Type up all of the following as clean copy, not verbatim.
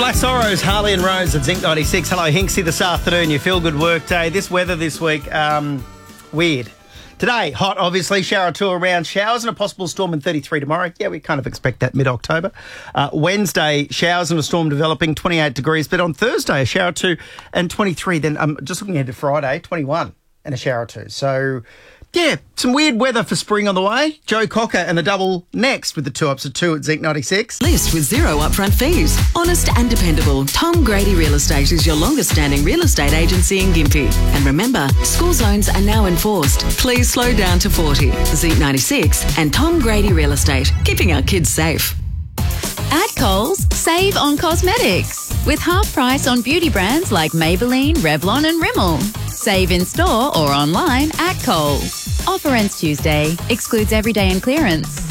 Black Sorrows, Harley and Rose at Zinc 96. Hello, Hinksy, this afternoon. Your feel-good work day. This weather this week, weird. Today, hot, obviously. Shower or two around. Showers and a possible storm and 33 tomorrow. Yeah, we kind of expect that mid-October. Wednesday, showers and a storm developing, 28 degrees. But on Thursday, a shower or two and 23. Then I'm just looking ahead to Friday, 21 and a shower or two. So, yeah, some weird weather for spring on the way. Joe Cocker and the double next with the 2-ups at 2 at Zinc 96. List with zero upfront fees. Honest and dependable. Tom Grady Real Estate is your longest standing real estate agency in Gympie. And remember, school zones are now enforced. Please slow down to 40. Zinc 96 and Tom Grady Real Estate, keeping our kids safe. At Coles, save on cosmetics with half price on beauty brands like Maybelline, Revlon and Rimmel. Save in store or online at Coles. Offer ends Tuesday. Excludes everyday and clearance.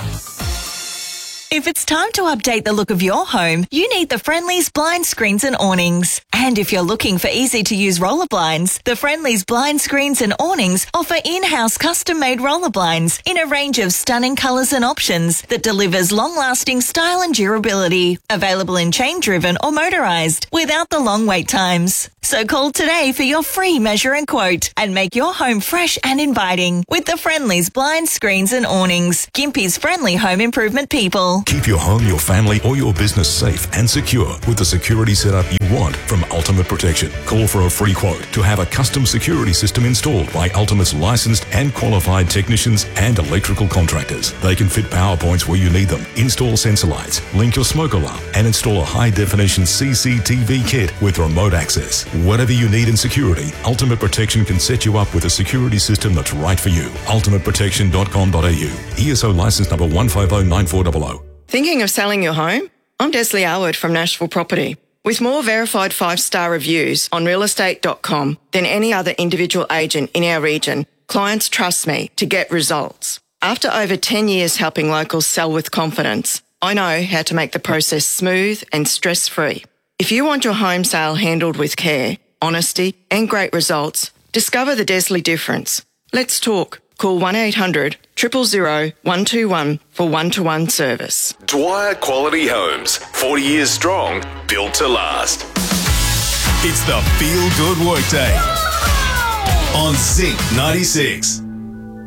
If it's time to update the look of your home, you need the Friendly's Blind Screens and Awnings. And if you're looking for easy-to-use roller blinds, the Friendly's Blind Screens and Awnings offer in-house custom-made roller blinds in a range of stunning colours and options that delivers long-lasting style and durability. Available in chain-driven or motorised, without the long wait times. So call today for your free measure and quote and make your home fresh and inviting with the Friendly's Blind Screens and Awnings. Gympie's friendly home improvement people. Keep your home, your family or your business safe and secure with the security setup you want from Ultimate Protection. Call for a free quote to have a custom security system installed by Ultimate's licensed and qualified technicians and electrical contractors. They can fit power points where you need them, install sensor lights, link your smoke alarm and install a high-definition CCTV kit with remote access. Whatever you need in security, Ultimate Protection can set you up with a security system that's right for you. ultimateprotection.com.au. ESO license number 1509400. Thinking of selling your home? I'm Desley Alwood from Nashville Property. With more verified 5-star reviews on realestate.com than any other individual agent in our region, clients trust me to get results. After over 10 years helping locals sell with confidence, I know how to make the process smooth and stress-free. If you want your home sale handled with care, honesty and great results, discover the Desley difference. Let's talk. Call 1-800-000-121 for one-to-one service. Dwyer Quality Homes, 40 years strong, built to last. It's the Feel Good Workday on Zinc 96.